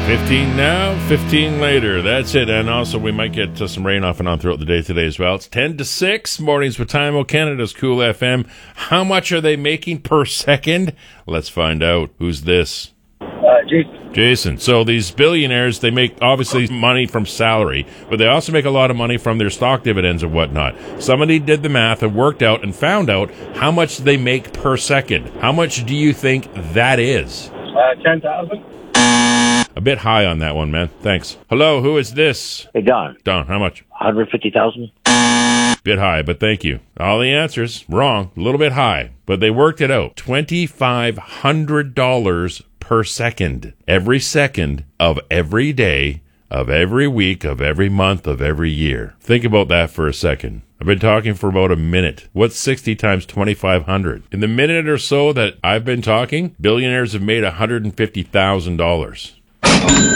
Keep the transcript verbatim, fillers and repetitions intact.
fifteen now, fifteen later. That's it. And also, we might get uh, some rain off and on throughout the day today as well. It's ten to six, mornings with Time O Canada's Cool F M. How much are they making per second? Let's find out. Who's this? Uh, Jason. Jason. So these billionaires, they make obviously money from salary, but they also make a lot of money from their stock dividends and whatnot. Somebody did the math and worked out and found out how much they make per second. How much do you think that is? Uh, ten thousand. A bit high on that one, man. Thanks. Hello, who is this? Hey, Don. Don, how much? one hundred fifty thousand. Bit high, but thank you. All the answers wrong. A little bit high, but they worked it out. twenty-five hundred dollars per second. Every second of every day, of every week, of every month, of every year. Think about that for a second. I've been talking for about a minute. What's sixty times twenty-five hundred? In the minute or so that I've been talking, billionaires have made one hundred fifty thousand dollars.